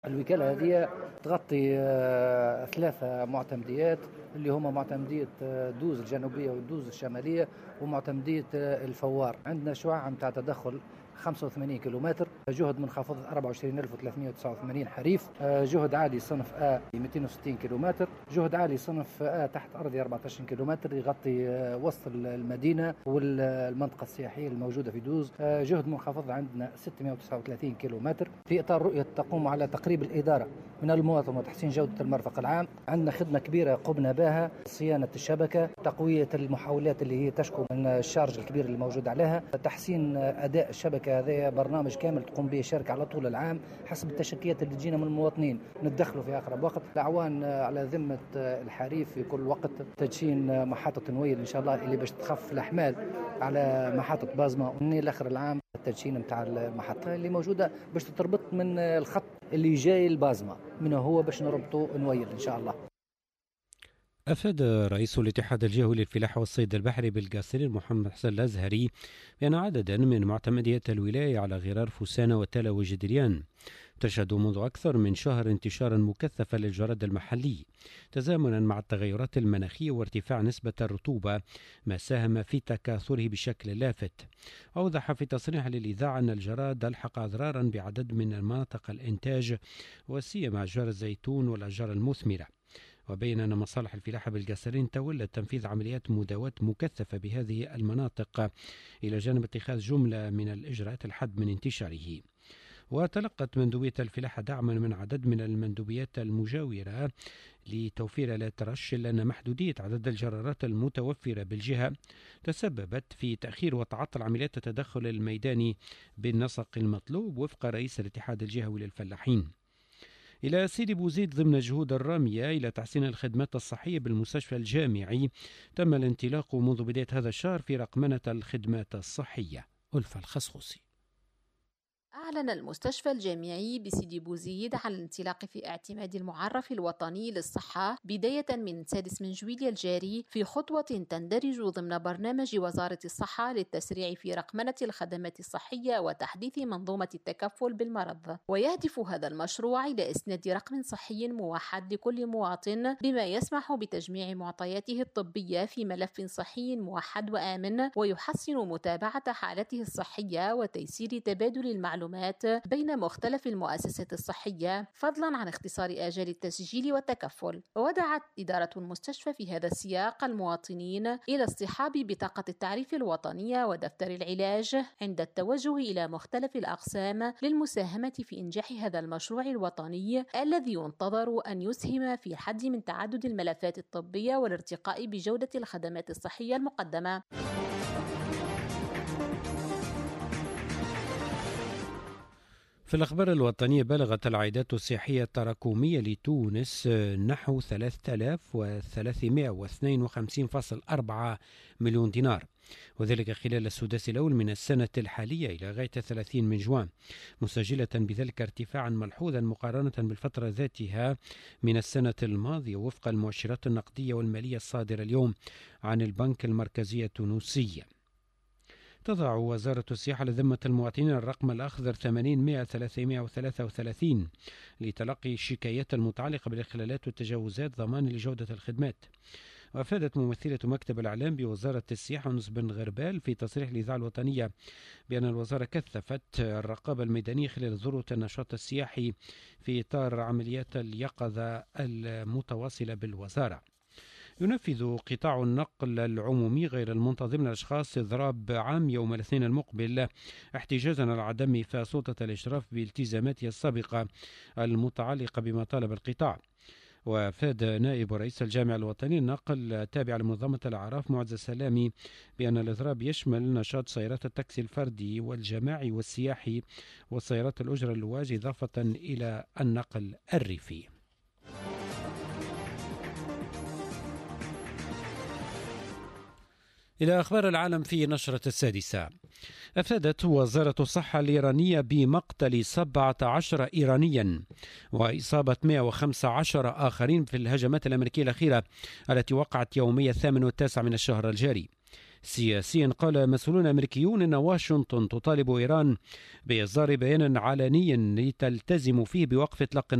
الوكالة هذه تغطي 3 معتمديات اللي هما معتمدية دوز الجنوبية والدوز الشمالية ومعتمدية الفوار. عندنا شعاع متاع تدخل 85 كيلومتر، جهد منخفض 24389 حريف، جهد عالي صنف A 260 كيلومتر، جهد عالي صنف A تحت أرضي 14 كيلومتر يغطي وسط المدينة والمنطقة السياحية الموجودة في دوز، جهد منخفض عندنا 639 كيلومتر. في إطار رؤية تقوم على تقريب الإدارة من المواطن وتحسين جودة المرفق العام، عندنا خدمة كبيرة قمنا بها: صيانة الشبكة، تقوية المحاولات اللي هي تشكو من الشارج الكبير اللي موجود عليها، تحسين أداء الشبكة. هذا برنامج كامل تقوم به الشركة على طول العام حسب التشكيات اللي تجينا من المواطنين، ندخله في أقرب وقت. الأعوان على ذمة الحريف في كل وقت تدشين محطة نويل إن شاء الله اللي باش تخفف الأحمال على محطة بازما، ومن الآخر العام التدشين متاع المحطة اللي موجودة باش تربط من الخط اللي جاي البازما منه هو باش نربطه نويل إن شاء الله. أفاد رئيس الاتحاد الجوي للفلاحة والصيد البحري بالقاصرين محمد حسن الأزهري بأن عددا من معتمديات الولاية على غرار فسانة وتلا وجدريان تشهد منذ أكثر من شهر انتشارا مكثفا للجراد المحلي تزامنا مع التغيرات المناخية وارتفاع نسبة الرطوبة، ما ساهم في تكاثره بشكل لافت. أوضح في تصريح للإذاعة أن الجراد ألحق أضرارا بعدد من مناطق الإنتاج وسيما أشجار الزيتون والأشجار المثمرة. وبين أن مصالح الفلاحة بالقاصرين تولت تنفيذ عمليات مداواة مكثفة بهذه المناطق إلى جانب اتخاذ جملة من الإجراءات الحد من انتشاره. وتلقت مندوبية الفلاحة دعما من عدد من المندوبيات المجاورة لتوفير آلات رش، لأن محدودية عدد الجرارات المتوفرة بالجهة تسببت في تأخير وتعطل عمليات التدخل الميداني بالنسق المطلوب وفق رئيس الاتحاد الجهوي للفلاحين. إلى سيدي بوزيد، ضمن جهود الرامية إلى تحسين الخدمات الصحية بالمستشفى الجامعي تم الانطلاق منذ بداية هذا الشهر في رقمنة الخدمات الصحية. ألفة الخصخصي. أعلن المستشفى الجامعي بسيدي بوزيد عن الانطلاق في اعتماد المعرف الوطني للصحة بداية من 6 من جويلية الجاري في خطوة تندرج ضمن برنامج وزارة الصحة للتسريع في رقمنة الخدمات الصحية وتحديث منظومة التكفل بالمرض. ويهدف هذا المشروع إلى إسناد رقم صحي موحد لكل مواطن بما يسمح بتجميع معطياته الطبية في ملف صحي موحد وآمن، ويحسن متابعة حالته الصحية وتيسير تبادل المعلومات بين مختلف المؤسسات الصحية، فضلا عن اختصار آجال التسجيل والتكفل. ودعت إدارة المستشفى في هذا السياق المواطنين إلى اصطحاب بطاقة التعريف الوطنية ودفتر العلاج عند التوجه إلى مختلف الأقسام للمساهمة في إنجاح هذا المشروع الوطني الذي ينتظر أن يسهم في الحد من تعدد الملفات الطبية والارتقاء بجودة الخدمات الصحية المقدمة. في الأخبار الوطنية، بلغت العائدات السياحية التراكمية لتونس نحو 3352.4 مليون دينار، وذلك خلال السداس الأول من السنة الحالية إلى غاية 30 من جوان، مسجلة بذلك ارتفاعا ملحوظا مقارنة بالفترة ذاتها من السنة الماضية وفق المؤشرات النقدية والمالية الصادرة اليوم عن البنك المركزي التونسي. تضع وزارة السياحة لذمة المواطنين الرقم الأخضر 800-333 لتلقي الشكايات المتعلقة بالإخلالات والتجاوزات ضمان لجودة الخدمات. وأفادت ممثلة مكتب الإعلام بوزارة السياحة يونس بن غربال في تصريح الإذاعة الوطنية بأن الوزارة كثفت الرقابة الميدانية خلال ذروة النشاط السياحي في إطار عمليات اليقظة المتواصلة بالوزارة. ينفذ قطاع النقل العمومي غير المنتظم للأشخاص إضراب عام يوم الاثنين المقبل احتجاجا على عدم إيفاء سلطة الإشراف بالتزاماتها السابقة المتعلقة بما طالب القطاع. وافاد نائب رئيس الجامعة الوطني النقل التابع لمنظمة الأعراف معز السلامي بأن الإضراب يشمل نشاط سيارات التاكسي الفردي والجماعي والسياحي وسيارات الأجرة اللواج إضافة إلى النقل الريفي. إلى أخبار العالم في نشرة 6. أفادت وزارة الصحة الإيرانية بمقتل 17 إيرانيا وإصابة 115 آخرين في الهجمات الأمريكية الأخيرة التي وقعت يومي 8 و9 من الشهر الجاري. سياسيا قال مسؤولون أمريكيون أن واشنطن تطالب إيران بإصدار بيان علني لتلتزم فيه بوقف إطلاق